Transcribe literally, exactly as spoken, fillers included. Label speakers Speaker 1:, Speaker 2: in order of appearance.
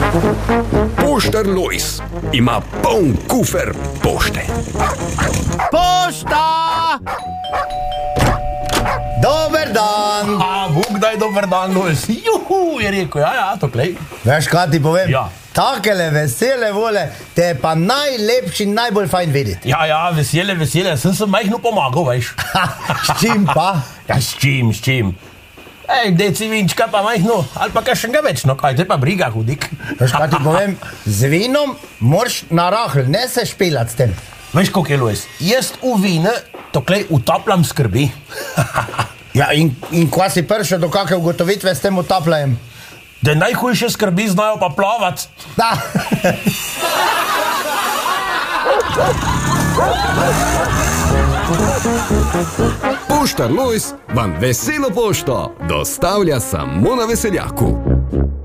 Speaker 1: Poštar Lojz ima poln kufer pošte.
Speaker 2: Pošta! Dober dan!
Speaker 3: A, Bog daj dober dan, Lojz. Juhu, je rekel, ja, ja, to klej.
Speaker 2: Veš, kaj ti povem?
Speaker 3: Ja.
Speaker 2: Takele vesele vole, te je pa najlepši, najbolj fajn videti.
Speaker 3: Ja, ja, vesele, vesele, sem se majhno pomagal, veš.
Speaker 2: S čim pa?
Speaker 3: Ja, s čim, s čim. Ej, deci vinčka pa majhno, ali pa kakšnega več, no kaj te pa briga, hudik.
Speaker 2: Veš, kaj ti povem? Z vinom moraš na rahl, ne se špilat s tem.
Speaker 3: Veš, koliko je, Lojz, jaz v vine to klej utapljam skrbi.
Speaker 2: Ja, in, in ko si prišel do kakve ugotovitve s tem utapljajem?
Speaker 3: Da najhujše skrbi znajo pa plavat.
Speaker 2: Da.
Speaker 1: Poštar Lojz vam veselo pošto dostavlja samo na Veseljaku.